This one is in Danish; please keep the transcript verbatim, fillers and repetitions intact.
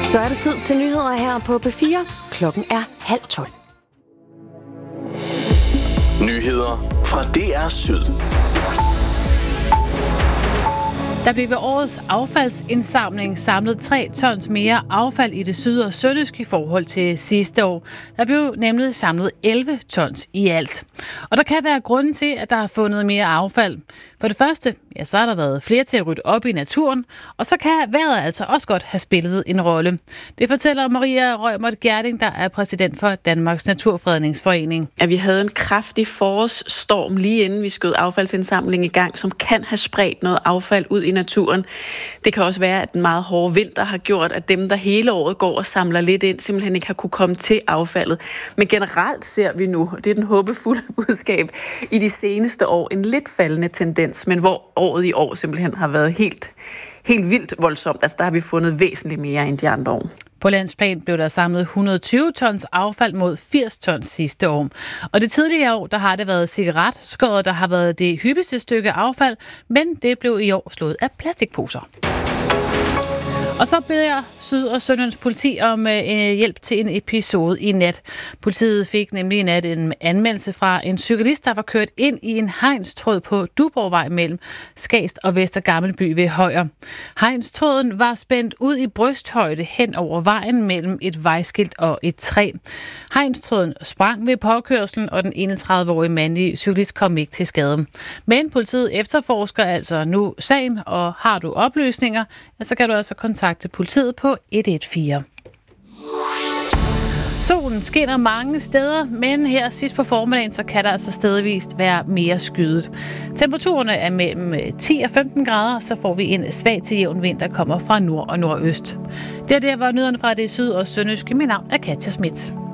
Så er det tid til nyheder her på P fire. Klokken er halv tolv. Nyheder fra D R Syd. Der blev ved årets affaldsindsamling samlet tre tons mere affald i det syd- og sønderjyske i forhold til sidste år. Der blev nemlig samlet elleve tons i alt. Og der kan være grunden til, at der er fundet mere affald. For det første, ja, så har der været flere til at rydde op i naturen, og så kan vejret altså også godt have spillet en rolle. Det fortæller Maria Rømert Gjerding, der er præsident for Danmarks Naturfredningsforening. At vi havde en kraftig forårsstorm lige inden vi skød affaldsindsamling i gang, som kan have spredt noget affald ud i naturen. Det kan også være, at den meget hårde vinter har gjort, at dem, der hele året går og samler lidt ind, simpelthen ikke har kunne komme til affaldet. Men generelt ser vi nu, og det er den håbefulde budskab, i de seneste år en lidt faldende tendens, men hvor året i år simpelthen har været helt, helt vildt voldsomt. Altså der har vi fundet væsentligt mere end de andre år. På landsplan blev der samlet et hundrede og tyve tons affald mod firs tons sidste år. Og det tidligere år, der har det været cigaretskåret, der har været det hyppigste stykke affald, men det blev i år slået af plastikposer. Og så beder Syd- og Sønderjyllands politi om øh, hjælp til en episode i nat. Politiet fik nemlig i nat en anmeldelse fra en cyklist, der var kørt ind i en hegnstråd på Duborgvej mellem Skast og Vester Gammelby ved Højer. Hegnstråden var spændt ud i brysthøjde hen over vejen mellem et vejskilt og et træ. Hegnstråden sprang ved påkørslen, og den enogtredive-årige mandlige cyklist kom ikke til skade. Men politiet efterforsker altså nu sagen, og har du oplysninger, så kan du altså kontakte politiet på et et fire. Solen skinner mange steder, men her sidst på formiddagen, så kan der altså stedvist være mere skyet. Temperaturerne er mellem ti og femten grader, så får vi en svag til jævn vind, der kommer fra nord og nordøst. Det er der, hvor nyhederne fra det syd- og sønderjyske. Mit navn er Katja Schmidt.